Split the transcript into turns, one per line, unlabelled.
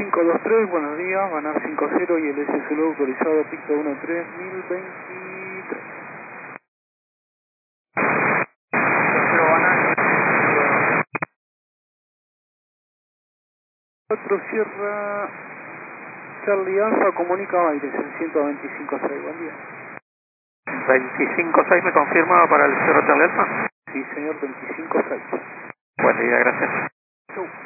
523, buenos días, Banar 50 y el SSL autorizado Picto 13023. Otro Sierra Charlie Alfa comunica aires en 125.6, buen día.
25.6 me confirma para el Cerro Charlie Alfa.
Sí señor, 25.6.
Buen día, gracias.
Chau.